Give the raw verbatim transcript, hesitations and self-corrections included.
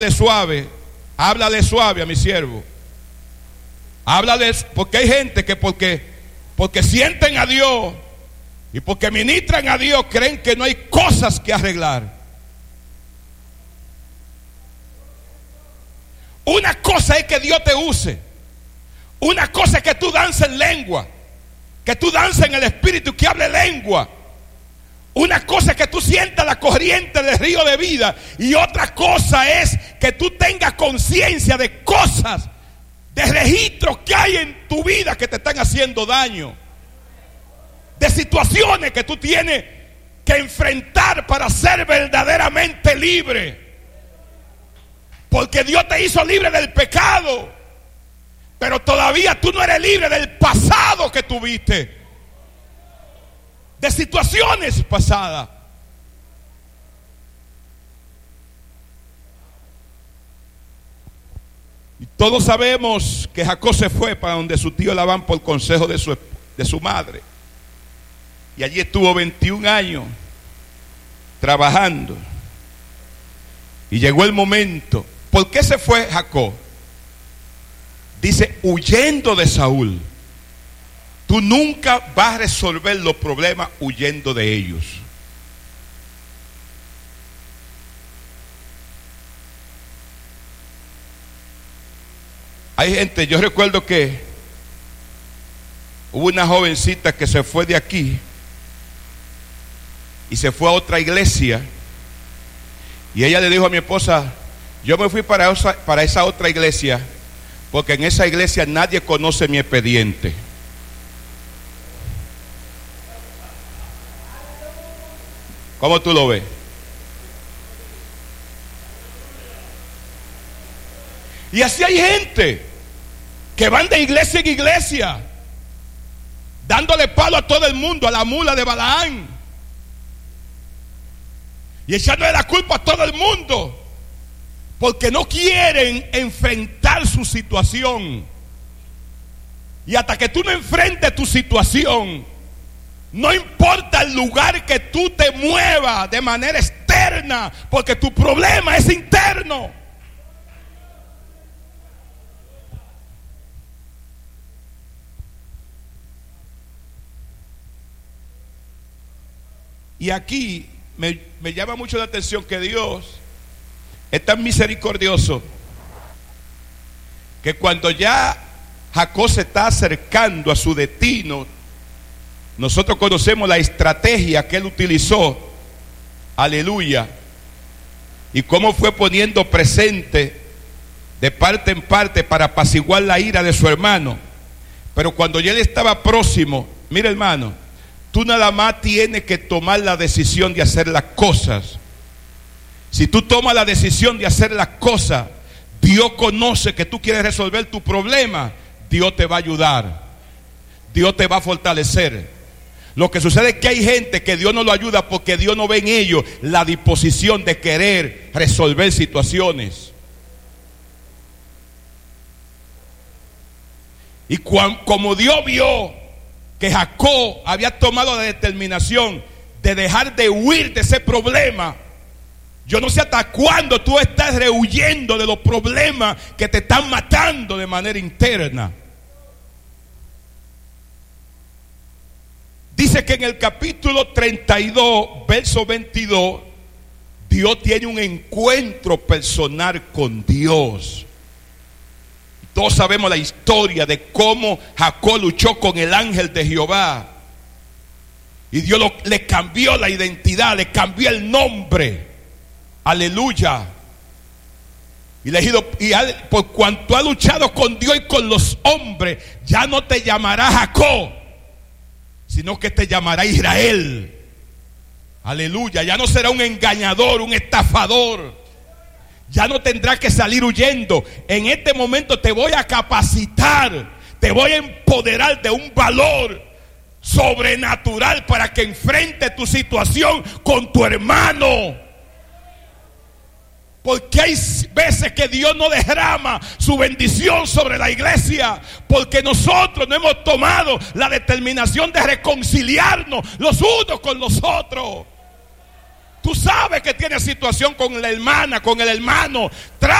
suave, háblale suave a mi siervo. Háblale, porque hay gente que porque, porque sienten a Dios y porque ministran a Dios, creen que no hay cosas que arreglar. Una cosa es que Dios te use. Una cosa es que tú dances en lengua, que tú dances en el espíritu, que hable lengua. Una cosa es que tú sientas la corriente del río de vida, y otra cosa es que tú tengas conciencia de cosas, de registros que hay en tu vida que te están haciendo daño, de situaciones que tú tienes que enfrentar para ser verdaderamente libre. Porque Dios te hizo libre del pecado, pero todavía tú no eres libre del pasado que tuviste, de situaciones pasadas. Y todos sabemos que Jacob se fue para donde su tío Labán por consejo de su, de su madre. Y allí estuvo veintiún años trabajando. Y llegó el momento. ¿Por qué se fue Jacob? Dice, huyendo de Saúl. Tú nunca vas a resolver los problemas huyendo de ellos. Hay gente, yo recuerdo que hubo una jovencita que se fue de aquí y se fue a otra iglesia, y ella le dijo a mi esposa, yo me fui para esa, para esa otra iglesia porque en esa iglesia nadie conoce mi expediente. ¿Cómo tú lo ves? Y así hay gente que van de iglesia en iglesia, dándole palo a todo el mundo, a la mula de Balaán, y echándole la culpa a todo el mundo, porque no quieren enfrentar su situación. Y hasta que tú no enfrentes tu situación, no importa el lugar que tú te muevas de manera externa, porque tu problema es interno. Y aquí me, me llama mucho la atención que Dios es tan misericordioso que cuando ya Jacob se está acercando a su destino, nosotros conocemos la estrategia que él utilizó, aleluya, y cómo fue poniendo presente de parte en parte para apaciguar la ira de su hermano. Pero cuando ya él estaba próximo, mira hermano, tú nada más tienes que tomar la decisión de hacer las cosas. Si tú tomas la decisión de hacer las cosas, Dios conoce que tú quieres resolver tu problema, Dios te va a ayudar, Dios te va a fortalecer. Lo que sucede es que hay gente que Dios no lo ayuda porque Dios no ve en ellos la disposición de querer resolver situaciones. Y cuando, como Dios vio que Jacob había tomado la determinación de dejar de huir de ese problema, yo no sé hasta cuándo tú estás rehuyendo de los problemas que te están matando de manera interna. Dice que en el capítulo treinta y dos, verso veintidós, Dios tiene un encuentro personal con Dios. Todos sabemos la historia de cómo Jacob luchó con el ángel de Jehová. Y Dios lo, le cambió la identidad, le cambió el nombre. Aleluya. Y le dijo, y ha, por cuanto ha luchado con Dios y con los hombres, ya no te llamará Jacob, sino que te llamará Israel. Aleluya. Ya no será un engañador, un estafador. Ya no tendrás que salir huyendo. En este momento te voy a capacitar, te voy a empoderar de un valor sobrenatural para que enfrentes tu situación con tu hermano. Porque hay veces que Dios no derrama su bendición sobre la iglesia porque nosotros no hemos tomado la determinación de reconciliarnos los unos con los otros. Tú sabes que tienes situación con la hermana, con el hermano.